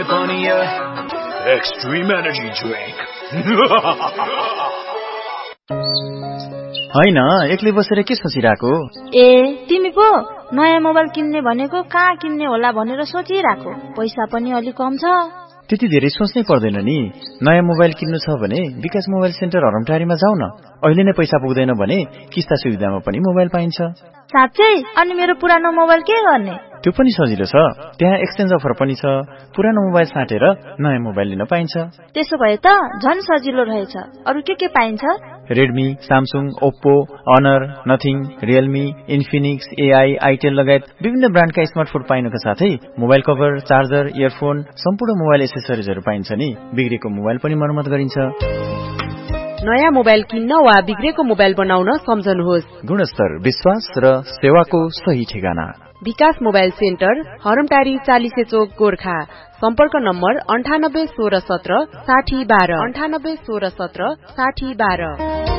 Extreme energy drink. हैन एक्लै बसेर के सोचिराको? ए तिमी पो नयाँ मोबाइल किन्ने भनेको कहाँ किन्ने होला भनेर सोचिराको। पैसा पनि अलि कम छ। त्यति धेरै सोच्नै पर्दैन नि। नयाँ मोबाइल किन्नु छ भने विकास मोबाइल सेन्टर हरमटारीमा जाऊ न। अहिले नै पैसा पुग्दैन भने किस्ता सुविधामा पनि मोबाइल पाइन्छ। साच्चै? अनि मेरो पुरानो मोबाइल के गर्ने? त्यो पनि सजिलो छ। त्यहाँ एक्सचेन्ज अफर पनि छ। पुरानो मोबाइल साटेर नयाँ मोबाइल लिन पाइन्छ। त्यसो भए त झन् सजिलो रहेछ। अरु के पाइन्छ? Redmi, Samsung, Oppo, honour, nothing, Realme, Infinix, AI, Itel लगायत विभिन्न ब्रान्डका स्मार्टफोन पाइनुका साथै मोबाइल कभर, चार्जर, इयरफोन, सम्पूर्ण मोबाइल एसेसरिजहरू पाइन्छ नि। बिग्रेको मोबाइल पनि मर्मत गरिन्छ। नयाँ मोबाइल किन्न वा बिग्रेको मोबाइल बनाउन सम्झनुहोस्। गुणस्तर, विश्वास र सेवाको सही ठेगाना विकास मोबाइल सेन्टर, हरमटारी 40 चोक, गोर्खा। सम्पर्क नम्बर 981617 6012 981617 6012।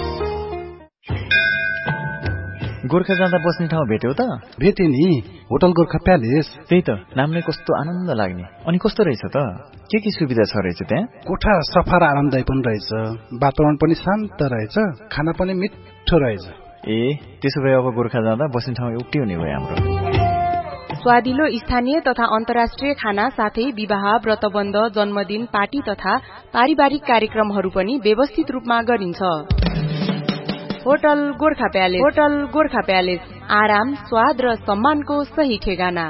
गोर्खा जाँदा बस्ने ठाउँ भेट्यौ त? भेटे नि, होटल गोर्खा प्यालेस। त्यही त, नामले कस्तो आनन्द लाग्ने। अनि कस्तो रहेछ त? के सुविधा छ रहेछ त्यहाँ? कोठा सफा र आरामदायी पनि रहेछ, वातावरण पनि शान्त रहेछ, खाना पनि मिठो रहेछ। ए त्यसो भए अब गोर्खा जाँदा बस्ने ठाउँ एउटै हुने भयो हाम्रो। स्वादिलो स्थानीय तथा अन्तर्राष्ट्रिय खाना साथै विवाह, व्रतबन्ध, जन्मदिन, पार्टी तथा पारिवारिक कार्यक्रमहरू पनि व्यवस्थित रूपमा गरिन्छ। Hotel Gorkha palace. Hotel Gorkha palace, आराम, स्वाद र सम्मानको सही ठेगाना।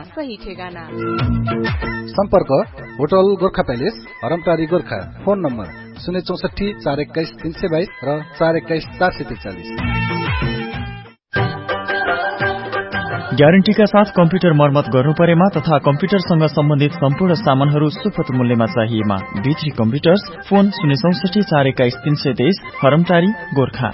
सम्पर्क hotel Gorkha palace, हरमटारी, Gorkha. Phone number 064 421 322 र 421 443। ग्यारेन्टीका साथ कम्प्युटर मर्मत गर्नु परेमा तथा कम्प्युटरसँग सम्बन्धित सम्पूर्ण सामानहरू सुपथ मूल्यमा चाहिएमा B3 कम्प्युटर्स, फोन 064 421 323, हरमटारी, गोर्खा।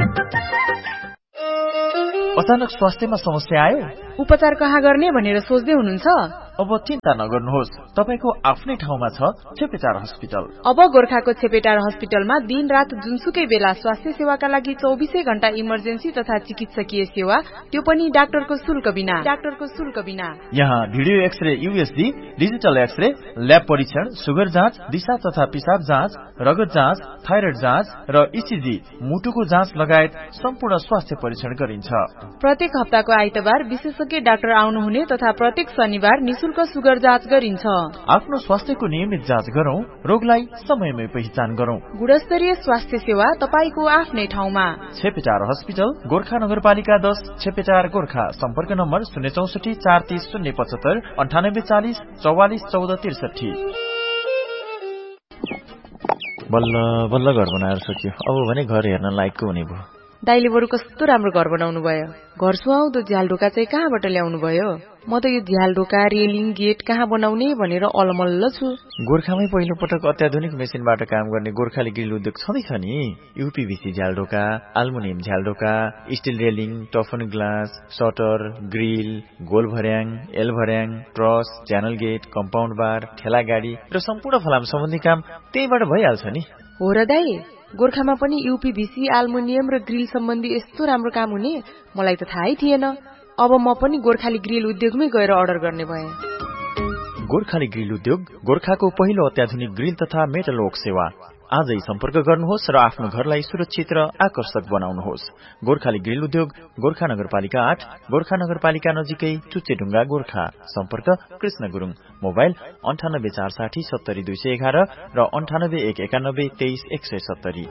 अचानक स्वास्थ्यमा समस्या आयो? उपचार कहाँ गर्ने भनेर सोच्दै हुनुहुन्छ? अब चिन्ता नगर्नुहोस्, तपाईको आफ्नै ठाउँमा छ छेपेटार हस्पिटल। अब गोर्खाको छेपेटार हस्पिटलमा दिन रात जुनसुकै बेला स्वास्थ्य सेवाका लागि 24 घण्टा इमर्जेन्सी तथा चिकित्सकीय सेवा, त्यो पनि डाक्टरको शुल्क बिना। यहाँ video x-ray USG, digital x-ray, lab परीक्षण, सुगर जाँच, दिशा तथा पिसाब जाँच, रगत जाँच, थाइरोइड जाँच र ECG, मुटुको जाँच लगायत सम्पूर्ण स्वास्थ्य परीक्षण गरिन्छ। प्रत्येक हप्ताको आइतबार विशेषज्ञ डाक्टर आउनुहुने तथा प्रत्येक शनिबार निशुल्क सुगर जाँच गरिन्छ। आफ्नो स्वास्थ्यको नियमित जाँच गरौं, रोगलाई समयमै पहिचान गरौं। गुणस्तरीय स्वास्थ्य सेवा तपाईको आफ्नै ठाउँमा। छेपेटार हस्पिटल, गोर्खा नगरपालिका 10, छेपेटार, गोर्खा। सम्पर्क नम्बर 064 430 075 9840 44 14 63। बल्ल घर बनाएर सकियो। अब भने घर हेर्न लायकको हुने भयो। दाइले बरु कस्तो राम्रो घर बनाउनु भयो। घर सुहाउँदो झ्यालढोका चाहिँ कहाँबाट ल्याउनु भयो? म त यो झ्यालढोका, रेलिङ, गेट कहाँ बनाउने भनेर अलमल्ल छु। गोर्खामै पहिलो पटक अत्याधुनिक मेसिनबाट काम गर्ने गोर्खाली ग्रिल उद्योग छँदैछ नि। UPVC झ्यालढोका, aluminium झ्यालढोका, still railing, टफन glass, shutter, grill, goal भर्याङ, एल भर्याङ, ट्रस, च्यानल गेट, कम्पाउन्ड बार, ठेला गाडी र सम्पूर्ण फलाम सम्बन्धी काम त्यहीबाट भइहाल्छ नि। हो र दाइ, गोर्खामा पनि UPVC, एल्युमिनियम र ग्रिल सम्बन्धी यस्तो राम्रो काम हुने मलाई त थाहै थिएन। अब म पनि गोर्खाली ग्रिल उद्योगमै गएर अर्डर गर्ने भएँ। गोर्खाली ग्रिल उद्योग, गोर्खाको पहिलो अत्याधुनिक ग्रिल तथा मेटल वर्क सेवा। आजै सम्पर्क गर्नुहोस् र आफ्नो घरलाई सुरक्षित र आकर्षक बनाउनुहोस्। गोर्खाली ग्रिल उद्योग, गोर्खा नगरपालिका 8, गोर्खा नगरपालिका नजिकै चुच्चेढुङ्गा, गोर्खा। सम्पर्क कृष्ण गुरुङ। मोबाइल 98 460 70 211 र 98 191 23 170।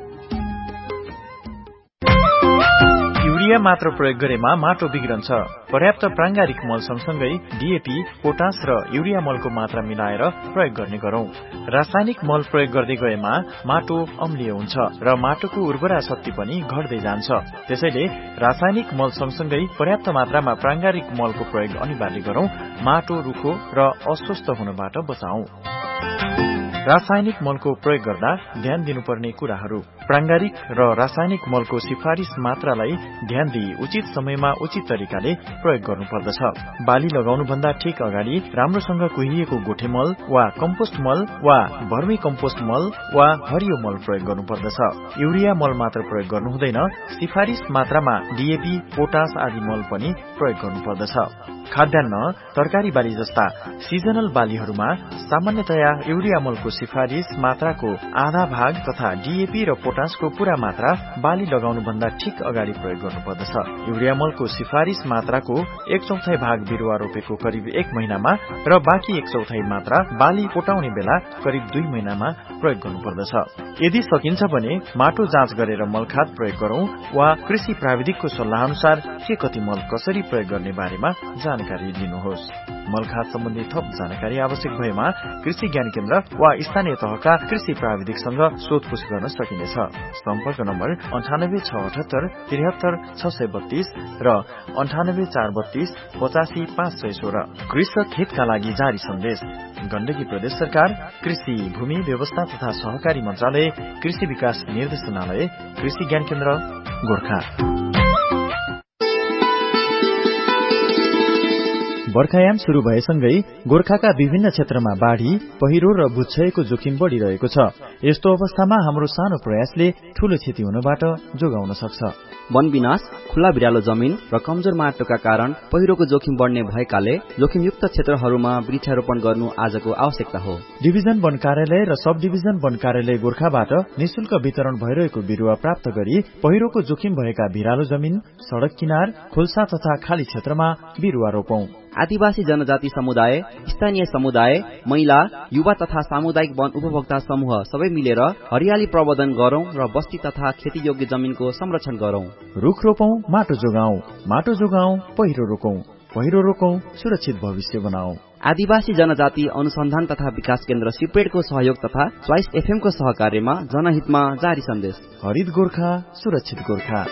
युरिया मात्र प्रयोग गरेमा माटो बिग्रन्छ। पर्याप्त प्राङ्गारिक मल सँगसँगै DAP, पोटास र युरिया मलको मात्रा मिलाएर प्रयोग गर्ने गरौं। रासायनिक मल प्रयोग गर्दै गएमा माटो अम्लीय हुन्छ र माटोको उर्वरा शक्ति पनि घट्दै जान्छ। त्यसैले रासायनिक मल सँगसँगै पर्याप्त मात्रामा प्राङ्गारिक मलको प्रयोग अनिवार्य गरौं। माटो रुखो र अस्वस्थ हुनबाट बचाऊ। रासायनिक मलको प्रयोग गर्दा ध्यान दिनुपर्ने कुराहरू। प्रांगारिक र रासायनिक मलको सिफारिस मात्रालाई ध्यान दिई उचित समयमा उचित तरिकाले प्रयोग गर्नुपर्दछ। बाली लगाउनुभन्दा ठिक अगाडि राम्रोसँग कुहिएको गोठे मल वा कम्पोस्ट मल वा भर्मी कम्पोस्ट मल वा हरियो मल प्रयोग गर्नुपर्दछ। युरिया मल मात्र प्रयोग गर्नु हुँदैन, सिफारिस मात्रामा डीएपी, पोटास आदि मल पनि प्रयोग गर्नुपर्दछ। खाद्यान्न, तरकारी बाली जस्ता सिजनल बालीहरूमा सामान्यतया युरिया मलको सिफारिस मात्राको आधा भाग तथा डीएपी र पोटासको पूरा मात्रा बाली लगाउनुभन्दा ठिक अगाडि प्रयोग गर्नुपर्दछ। युरिया मलको सिफारिस मात्राको 1/4 भाग बिरुवा रोपेको करिब 1 महिनामा र बाँकी 1/4 मात्रा बाली पोटाउने बेला करिब 2 महिनामा प्रयोग गर्नुपर्दछ। यदि सकिन्छ भने माटो जाँच गरेर मलखाद प्रयोग गरौं वा कृषि प्राविधिकको सल्लाह अनुसार के कति मल कसरी प्रयोग गर्ने बारेमा जानकारी लिनुहोस्। मलखाद सम्बन्धी थप जानकारी आवश्यक भएमा कृषि ज्ञान केन्द्र वा स्थानीय तहका कृषि प्राविधिकसँग सोधपुछ गर्न सकिनेछ। सम्पर्क नम्बर 9868 73 632 र 98 432 85 516। कृषक हितका लागि जारी सन्देश। गण्डकी प्रदेश सरकार, कृषि भूमि व्यवस्था तथा सहकारी मन्त्रालय, कृषि विकास निर्देशनालय, कृषि ज्ञान केन्द्र गोर्खा। बर्खायाम शुरू भएसँगै गोर्खाका विभिन्न क्षेत्रमा बाढ़ी, पहिरो र भूक्षयको जोखिम बढ़िरहेको छ। यस्तो अवस्थामा हाम्रो सानो प्रयासले ठूलो क्षति हुनबाट जोगाउन सक्छ। वन विनाश, खुला बिरालो जमिन र कमजोर माटोका कारण पहिरोको जोखिम बढ़ने भएकाले जोखिमयुक्त क्षेत्रहरूमा वृक्षारोपण गर्नु आजको आवश्यकता हो। डिभिजन वन कार्यालय र सब डिभिजन वन कार्यालय गोर्खाबाट निशुल्क वितरण भइरहेको बिरुवा प्राप्त गरी पहिरोको जोखिम भएका भिरालो जमिन, सड़क किनार, खोल्सा तथा खाली क्षेत्रमा बिरुवा रोपौं। आदिवासी जनजाति समुदाय, स्थानीय समुदाय, महिला, युवा तथा सामुदायिक वन उपभोक्ता समूह सबै मिलेर हरियाली प्रवर्धन गरौं र बस्ती तथा खेतीयोग्य जमिनको संरक्षण गरौं। रुख रोपौं, माटो जोगाउँ, माटो जोगाउँ, पहिरो रोकौं, पहिरो रोकौं, सुरक्षित भविष्य बनाऊ। आदिवासी जनजाति अनुसन्धान तथा विकास केन्द्र सिपेडको सहयोग तथा च्वाइस एफएम को सहकार्यमा जनहितमा जारी सन्देश। हरित गोर्खा, सुरक्षित गोर्खा।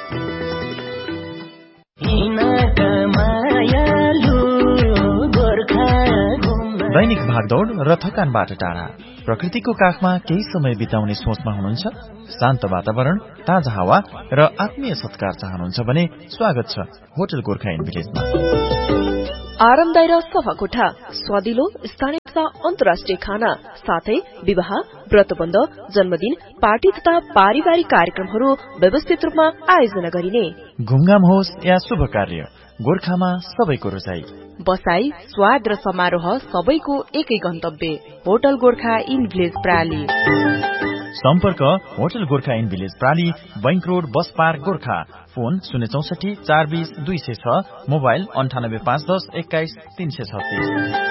दैनिक भागदौड़ र थकानबाट टाढा, प्रकृतिको काखमा केही समय बिताउने सोचमा हुनुहुन्छ? शान्त वातावरण, ताजा हावा र आत्मीय सत्कार चाहनुहुन्छ भने स्वागत छ होटल गोर्खा इन भिलेजमा। आरामदायी र सफा कोठा, स्वादिलो स्थानीय तथा अन्तर्राष्ट्रिय खाना, साथै विवाह, व्रतबन्ध, जन्मदिन, पार्टी तथा पारिवारिक कार्यक्रमहरू व्यवस्थित रूपमा आयोजना गरिने। घुमघाम होस् या शुभ कार्य, गोर्खामा सबैको रोजाई। बसाई, स्वाद र समारोह सबैको एकै गन्तव्य, होटल गोर्खा इन भिलेज प्राली। सम्पर्क hotel Gorkha in village प्राली, bank road, bus park, Gorkha. Phone 064 420 206, mobile 98 510 21 336।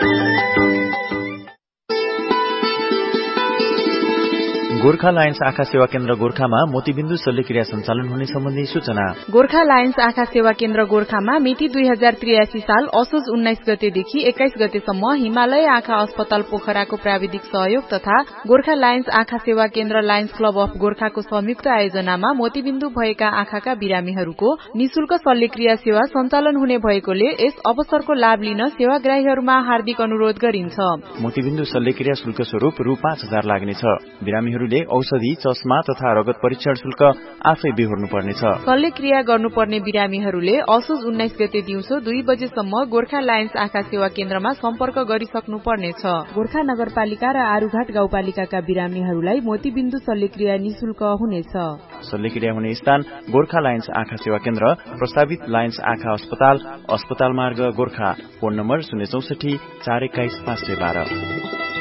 Gorkha Lions आँखा सेवा केन्द्र गोर्खामा मोतीबिन्दु शल्यक्रिया सञ्चालन हुने सम्बन्धी सूचना। गोर्खा लायन्स आँखा सेवा केन्द्र गोर्खामा मिति 2083 साल असोज 19 गतेदेखि 21 गतेसम्म हिमालय आँखा अस्पताल पोखराको प्राविधिक सहयोग तथा गोर्खा लायन्स आँखा सेवा केन्द्र लायन्स क्लब अफ गोर्खाको संयुक्त आयोजनामा मोतीबिन्दु भएका आँखाका बिरामीहरूको निशुल्क शल्यक्रिया सेवा सञ्चालन हुने भएकोले यस अवसरको लाभ लिन सेवाग्राहीहरूमा हार्दिक अनुरोध गरिन्छ। मोतीबिन्दु शल्यक्रिया शुल्क स्वरूप रु 5000 लाग्नेछ। बिरामीहरूले औषधि, चस्मा तथा रगत परीक्षण शुल्क आफै बिहोर्नु पर्नेछ। शल्यक्रिया गर्नुपर्ने बिरामीहरूले असोज 19 गते दिउँसो 2 बजेसम्म गोर्खा लायन्स आँखा सेवा केन्द्रमा सम्पर्क गरिसक्नु पर्नेछ। गोर्खा नगरपालिका र आरुघाट गाउँपालिकाका बिरामीहरूलाई मोतीबिन्दु शल्यक्रिया निशुल्क हुनेछ। शल्यक्रिया हुने स्थान गोर्खा लायन्स आँखा सेवा केन्द्र, प्रस्तावित लायन्स आँखा अस्पताल, अस्पताल मार्ग, गोर्खा। Phone number 064 421 512।